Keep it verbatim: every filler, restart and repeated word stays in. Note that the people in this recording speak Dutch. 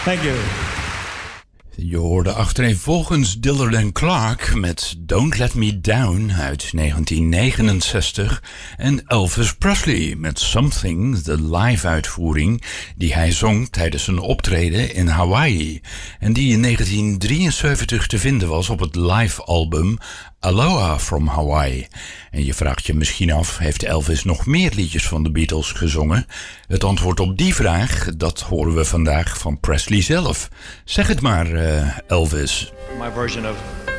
Thank you. Je hoorde achtereenvolgens Dillard and Clark met Don't Let Me Down uit negentien negenenzestig en Elvis Presley met Something, de live-uitvoering die hij zong tijdens een optreden in Hawaii en die in negentien drieënzeventig te vinden was op het live-album Aloha from Hawaii. En je vraagt je misschien af, heeft Elvis nog meer liedjes van de Beatles gezongen? Het antwoord op die vraag, dat horen we vandaag van Presley zelf. Zeg het maar, uh, Elvis. My version of